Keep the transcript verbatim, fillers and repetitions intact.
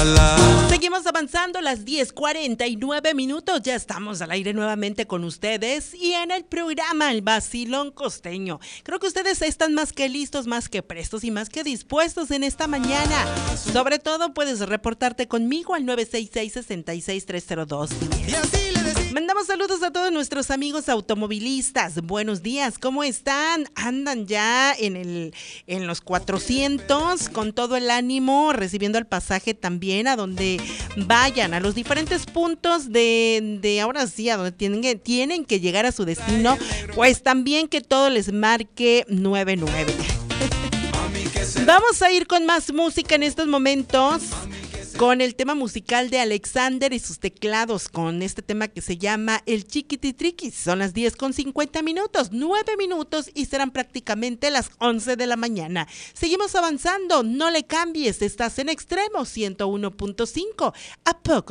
la. Seguimos avanzando, las diez cuarenta y nueve minutos, ya estamos al aire nuevamente con ustedes y en el programa El Vacilón Costeño. Creo que ustedes están más que listos, más que prestos y más que dispuestos en esta mañana. Sobre todo puedes reportarte conmigo al nueve seis seis, seis seis, tres cero dos. Mandamos saludos a todos nuestros amigos automovilistas. Buenos días, ¿cómo están? Andan ya en el en los cuatrocientos con todo el ánimo, recibiendo el pasaje también a donde vayan, a los diferentes puntos de, de ahora sí, a donde tienen que, tienen que llegar a su destino, pues también que todo les marque nueve nueve. Vamos a ir con más música en estos momentos, con el tema musical de Alexander y sus teclados, con este tema que se llama El Chiquititriquis. Son las diez con cincuenta minutos, nueve minutos y serán prácticamente las once de la mañana. Seguimos avanzando, no le cambies, estás en Extremo ciento uno punto cinco. ¿A poco